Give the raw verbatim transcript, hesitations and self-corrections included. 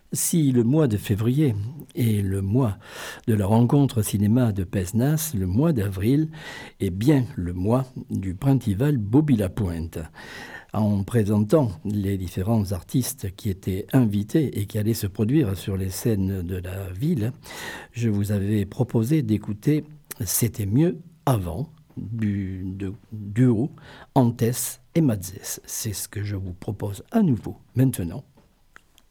Si le mois de février est le mois de la rencontre cinéma de Pézenas, le mois d'avril est bien le mois du Printival Bobby-Lapointe. En présentant les différents artistes qui étaient invités et qui allaient se produire sur les scènes de la ville, je vous avais proposé d'écouter C'était mieux avant du de, duo Antès et Matzès. C'est ce que je vous propose à nouveau maintenant